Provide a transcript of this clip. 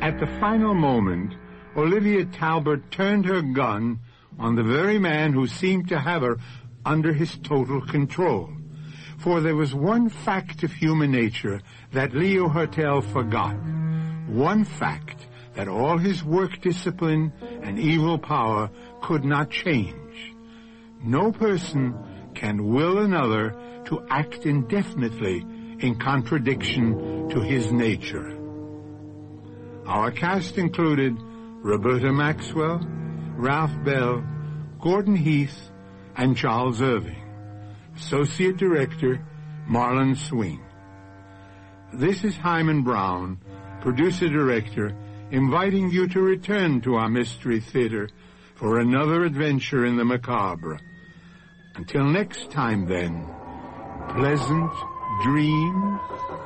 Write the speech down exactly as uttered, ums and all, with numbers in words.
At the final moment, Olivia Talbot turned her gun on the very man who seemed to have her under his total control. For there was one fact of human nature that Leo Hertel forgot. One fact that all his work discipline and evil power could not change. No person can will another to act indefinitely in contradiction to his nature. Our cast included Roberta Maxwell, Ralph Bell, Gordon Heath, and Charles Irving. Associate Director, Marlon Swing. This is Hyman Brown, Producer-Director, inviting you to return to our Mystery Theater for another adventure in the macabre. Until next time, then, pleasant dreams.